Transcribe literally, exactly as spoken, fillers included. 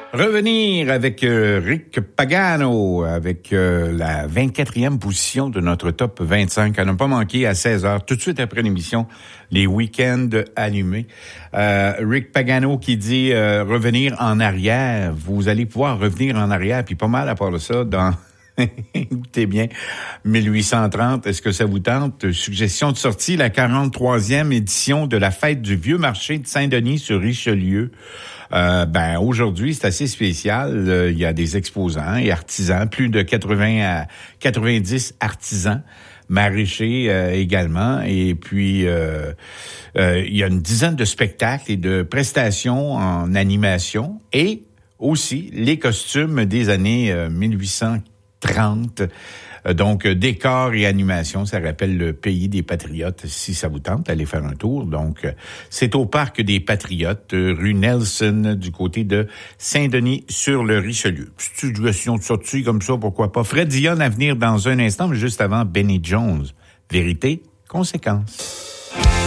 Revenir avec euh, Rick Pagano, avec euh, la vingt-quatrième position de notre top vingt-cinq, à ne pas manquer à seize heures, tout de suite après l'émission, les week-ends allumés. Euh, Rick Pagano qui dit euh, revenir en arrière. Vous allez pouvoir revenir en arrière, puis pas mal à part de ça, dans... Écoutez bien, mille huit cent trente, est-ce que ça vous tente? Suggestion de sortie, la quarante-troisième édition de la fête du Vieux Marché de Saint-Denis sur Richelieu. Euh, ben aujourd'hui, c'est assez spécial. Euh, il y a des exposants et artisans, plus de quatre-vingts à quatre-vingt-dix artisans, maraîchers euh, également. Et puis, euh, euh, il y a une dizaine de spectacles et de prestations en animation et aussi les costumes des années euh, mille huit cent trente. Donc, décor et animation, ça rappelle le pays des Patriotes, si ça vous tente, allez faire un tour. Donc, c'est au Parc des Patriotes, rue Nelson, du côté de Saint-Denis, sur le Richelieu. Petite suggestion de sortie comme ça, pourquoi pas. Fred Dionne à venir dans un instant, mais juste avant, Benny Jones. Vérité, conséquence.